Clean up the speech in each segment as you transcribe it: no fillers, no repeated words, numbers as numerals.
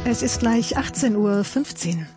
Es ist gleich 18:15 Uhr.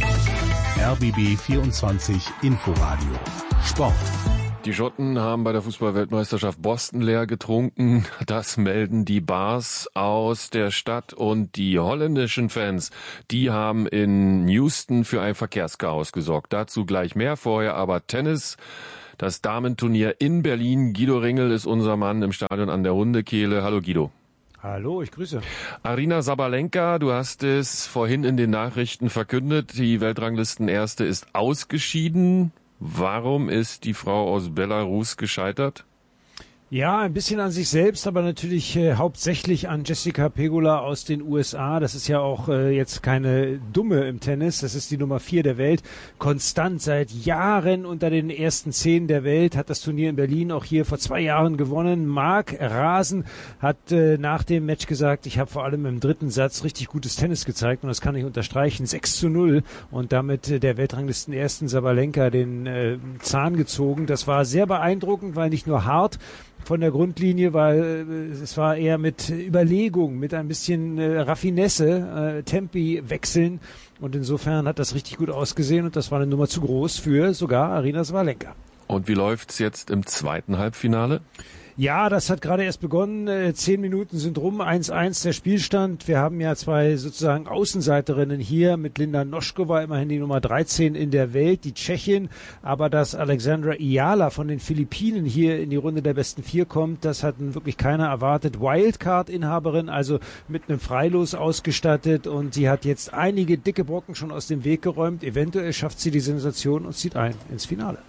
RBB 24 Inforadio Sport. Die Schotten haben bei der Fußball-Weltmeisterschaft Boston leer getrunken. Das melden die Bars aus der Stadt. Und die holländischen Fans, die haben in Houston für ein Verkehrschaos gesorgt. Dazu gleich mehr. Vorher aber Tennis. Das Damenturnier in Berlin. Guido Ringel ist unser Mann im Stadion an der Hundekehle. Hallo Guido. Hallo, ich grüße. Aryna Sabalenka, du hast es vorhin in den Nachrichten verkündet. Die Weltranglistenerste ist ausgeschieden. Warum ist die Frau aus Belarus gescheitert? Ja, ein bisschen an sich selbst, aber natürlich hauptsächlich an Jessica Pegula aus den USA. Das ist ja auch jetzt keine Dumme im Tennis. Das ist die Nummer 4 der Welt. Konstant seit Jahren unter den ersten 10 der Welt. Hat das Turnier in Berlin auch hier vor 2 Jahren gewonnen. Marc Rasen hat nach dem Match gesagt, ich habe vor allem im dritten Satz richtig gutes Tennis gezeigt. Und das kann ich unterstreichen. 6:0 und damit der Weltranglistenersten Sabalenka den Zahn gezogen. Das war sehr beeindruckend, weil nicht nur hart von der Grundlinie, weil es war eher mit Überlegung, mit ein bisschen Raffinesse, Tempi wechseln und insofern hat das richtig gut ausgesehen und das war eine Nummer zu groß für sogar Aryna Sabalenka. Und wie läuft's jetzt im zweiten Halbfinale? Ja, das hat gerade erst begonnen. 10 Minuten sind rum, 1:1 der Spielstand. Wir haben ja 2 sozusagen Außenseiterinnen hier mit Linda Noskova, immerhin die Nummer 13 in der Welt, die Tschechin. Aber dass Alexandra Ayala von den Philippinen hier in die Runde der besten 4 kommt, das hat wirklich keiner erwartet. Wildcard-Inhaberin, also mit einem Freilos ausgestattet und sie hat jetzt einige dicke Brocken schon aus dem Weg geräumt. Eventuell schafft sie die Sensation und zieht ein ins Finale.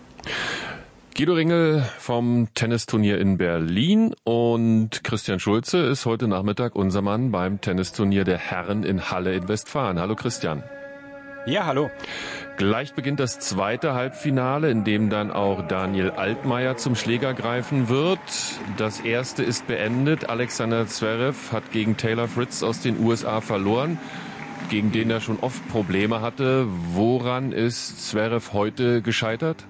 Guido Ringel vom Tennisturnier in Berlin und Christian Schulze ist heute Nachmittag unser Mann beim Tennisturnier der Herren in Halle in Westfalen. Hallo Christian. Ja, hallo. Gleich beginnt das zweite Halbfinale, in dem dann auch Daniel Altmaier zum Schläger greifen wird. Das erste ist beendet. Alexander Zverev hat gegen Taylor Fritz aus den USA verloren, gegen den er schon oft Probleme hatte. Woran ist Zverev heute gescheitert?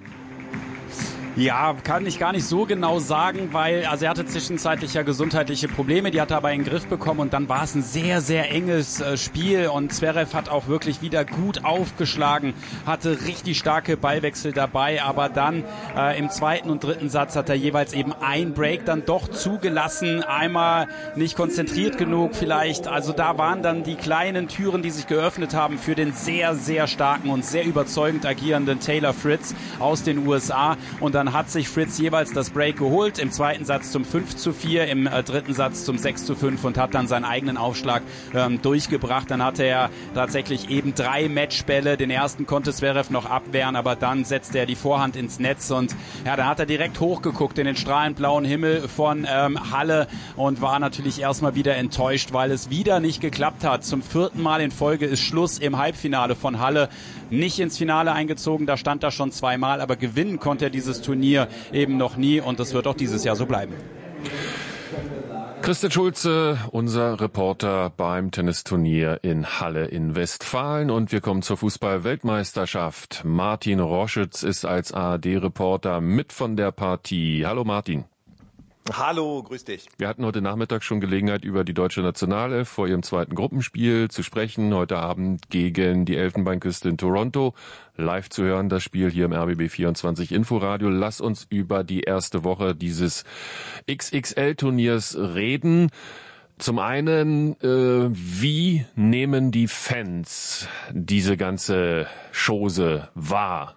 Ja, kann ich gar nicht so genau sagen, weil er hatte zwischenzeitlich ja gesundheitliche Probleme, die hat er aber in den Griff bekommen und dann war es ein sehr, sehr enges Spiel und Zverev hat auch wirklich wieder gut aufgeschlagen, hatte richtig starke Ballwechsel dabei, aber dann im zweiten und dritten Satz hat er jeweils eben ein Break dann doch zugelassen, einmal nicht konzentriert genug vielleicht, also da waren dann die kleinen Türen, die sich geöffnet haben für den sehr, sehr starken und sehr überzeugend agierenden Taylor Fritz aus den USA und dann hat sich Fritz jeweils das Break geholt, im zweiten Satz zum 5:4, im dritten Satz zum 6:5 und hat dann seinen eigenen Aufschlag durchgebracht. Dann hatte er tatsächlich eben 3 Matchbälle. Den ersten konnte Zverev noch abwehren, aber dann setzte er die Vorhand ins Netz und ja, da hat er direkt hochgeguckt in den strahlend blauen Himmel von Halle und war natürlich erstmal wieder enttäuscht, weil es wieder nicht geklappt hat. Zum 4. Mal in Folge ist Schluss im Halbfinale von Halle. Nicht ins Finale eingezogen, da stand er schon 2 Mal, aber gewinnen konnte er dieses Turnier eben noch nie und das wird auch dieses Jahr so bleiben. Christian Schulze, unser Reporter beim Tennisturnier in Halle in Westfalen und wir kommen zur Fußball-Weltmeisterschaft. Martin Roschütz ist als ARD-Reporter mit von der Partie. Hallo Martin. Hallo, grüß dich. Wir hatten heute Nachmittag schon Gelegenheit, über die deutsche Nationalelf vor ihrem zweiten Gruppenspiel zu sprechen. Heute Abend gegen die Elfenbeinküste in Toronto. Live zu hören, das Spiel hier im RBB 24 Inforadio. Lass uns über die erste Woche dieses XXL-Turniers reden. Zum einen, wie nehmen die Fans diese ganze Chose wahr?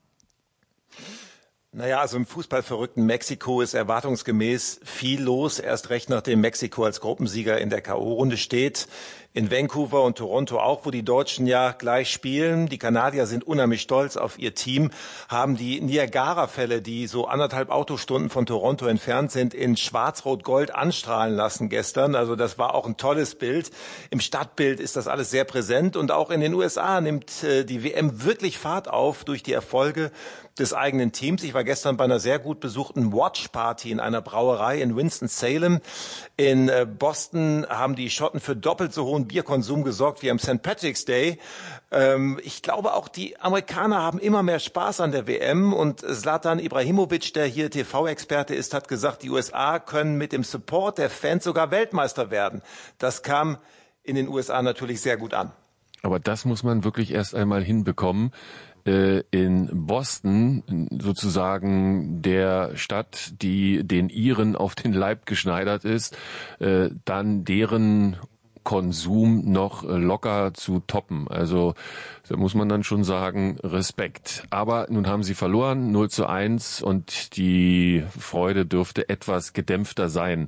Naja, also im fußballverrückten Mexiko ist erwartungsgemäß viel los, erst recht nachdem Mexiko als Gruppensieger in der K.O.-Runde steht. In Vancouver und Toronto auch, wo die Deutschen ja gleich spielen. Die Kanadier sind unheimlich stolz auf ihr Team, haben die Niagara-Fälle, die so 1,5 Autostunden von Toronto entfernt sind, in Schwarz-Rot-Gold anstrahlen lassen gestern. Also das war auch ein tolles Bild. Im Stadtbild ist das alles sehr präsent und auch in den USA nimmt die WM wirklich Fahrt auf durch die Erfolge des eigenen Teams. Ich war gestern bei einer sehr gut besuchten Watch-Party in einer Brauerei in Winston-Salem. In Boston haben die Schotten für doppelt so hohen Bierkonsum gesorgt wie am St. Patrick's Day. Ich glaube auch, die Amerikaner haben immer mehr Spaß an der WM und Zlatan Ibrahimovic, der hier TV-Experte ist, hat gesagt, die USA können mit dem Support der Fans sogar Weltmeister werden. Das kam in den USA natürlich sehr gut an. Aber das muss man wirklich erst einmal hinbekommen. In Boston, sozusagen der Stadt, die den Iren auf den Leib geschneidert ist, dann deren Konsum noch locker zu toppen. Also da muss man dann schon sagen, Respekt. Aber nun haben sie verloren, 0:1, und die Freude dürfte etwas gedämpfter sein.